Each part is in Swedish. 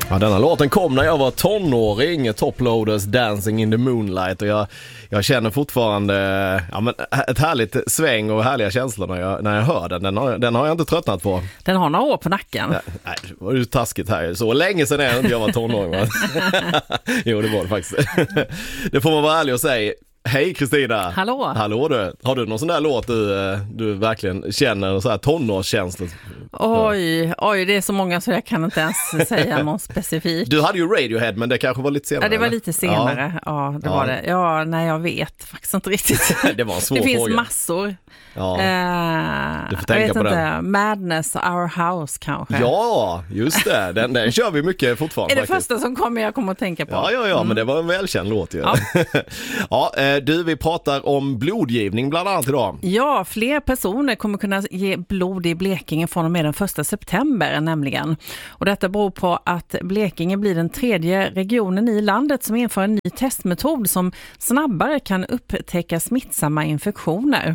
Ja, denna låten kom när jag var tonåring, Toploaders Dancing in the Moonlight, och jag känner fortfarande ett härligt sväng och härliga känslor när jag hör den. Den har jag inte tröttnat på. Den har några år på nacken. Nej, det var ju taskigt här. Så länge sedan är inte jag var tonåring. Jo, det var det faktiskt. Det får man vara ärlig och säga. Hej Kristina. Hallå du. Har du någon sån där låt du verkligen känner så här tonårskänslor? Oj, det är så många så jag kan inte ens säga någon specifik. Du hade ju Radiohead, men det kanske var lite senare. Ja, det var lite senare. Ja, det var det. Ja, nej, jag vet faktiskt inte riktigt. Det var en svår fråga. Det finns fråga. massor. Ja. Du får tänka på den. Madness, Our House kanske. Ja, just det. Den kör vi mycket fortfarande. Är det faktiskt första som jag kommer att tänka på? Ja, men det var en välkänd låt ju. Ja. Vi pratar om blodgivning bland annat idag. Ja, fler personer kommer kunna ge blod i Blekinge från och med den 1 september nämligen. Och detta beror på att Blekinge blir den 3:e regionen i landet som inför en ny testmetod som snabbare kan upptäcka smittsamma infektioner.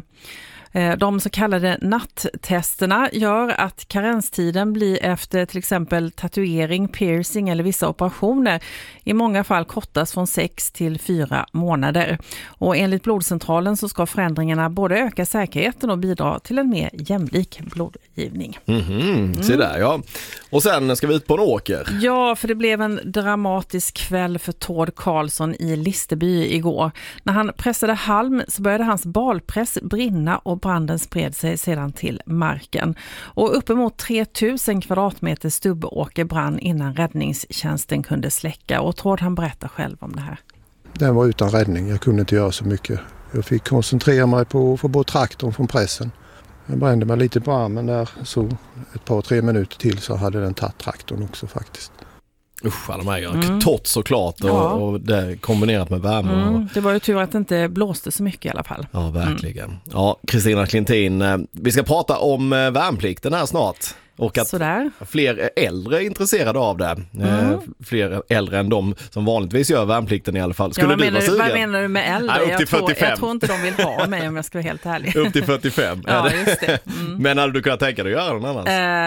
De så kallade natttesterna gör att karenstiden blir efter till exempel tatuering, piercing eller vissa operationer i många fall kortas från 6 till 4 månader. Och enligt blodcentralen så ska förändringarna både öka säkerheten och bidra till en mer jämlik blodgivning. Se där, ja. Och sen ska vi ut på en åker. Ja, för det blev en dramatisk kväll för Tord Karlsson i Listerby igår. När han pressade halm så började hans balpress brinna och branden spred sig sedan till marken. Och uppemot 3000 kvadratmeter stubbåker brann innan räddningstjänsten kunde släcka. Och Tord, han berättar själv om det här. Den var utan räddning. Jag kunde inte göra så mycket. Jag fick koncentrera mig på att få bort traktorn från pressen. Jag brände mig lite på armen där, så ett par 3 minuter till så hade den tagit traktorn också faktiskt. Usch, alla de här torrt såklart och det kombinerat med värme. Det var ju tur att det inte blåste så mycket i alla fall. Ja, verkligen. Ja, Kristina Klintin, vi ska prata om värnplikten här snart. Och att fler äldre är intresserade av det. Fler äldre än de som vanligtvis gör värnplikten i alla fall. Skulle du vara sugen? Vad menar du med äldre? Nej, upp till 45. Jag tror inte de vill ha mig om jag ska vara helt ärlig. Upp till 45. Ja, just det. Men hade du kunnat tänka dig att göra någon annans?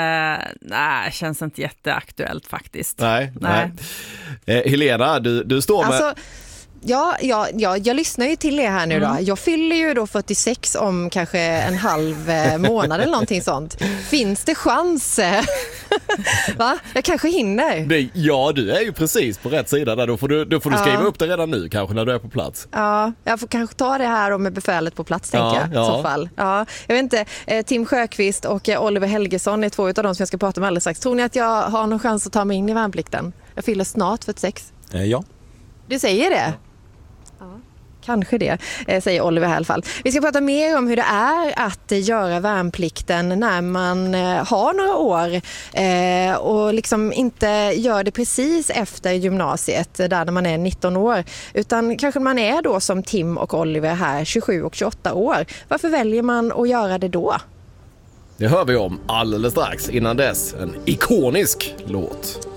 Nej, känns inte jätteaktuellt faktiskt. Nej. Helena, du står med... Ja, jag lyssnar ju till er här nu då. Jag fyller ju då 46 om kanske en halv månad eller någonting sånt. Finns det chans? Va? Jag kanske hinner. Ja, du är ju precis på rätt sida där. Då får du skriva upp det redan nu kanske när du är på plats. Ja, jag får kanske ta det här med befälet på plats tänker jag i så fall. Ja, jag vet inte, Tim Sjöqvist och Oliver Helgesson är 2 av dem som jag ska prata med alldeles strax. Tror ni att jag har någon chans att ta mig in i värnplikten? Jag fyller snart 46. Ja. Du säger det? Kanske det, säger Oliver här i alla fall. Vi ska prata mer om hur det är att göra värnplikten när man har några år och liksom inte gör det precis efter gymnasiet där när man är 19 år. Utan kanske man är då som Tim och Oliver här 27 och 28 år. Varför väljer man att göra det då? Det hör vi om alldeles strax. Innan dess en ikonisk låt.